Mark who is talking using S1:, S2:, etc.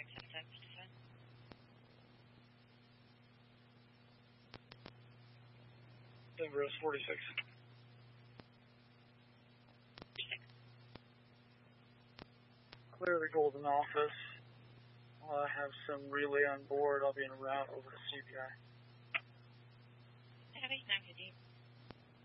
S1: Denver is 46. Clear the Golden office. I have some relay on board. I'll be en route over to CPI.
S2: Heavy 950.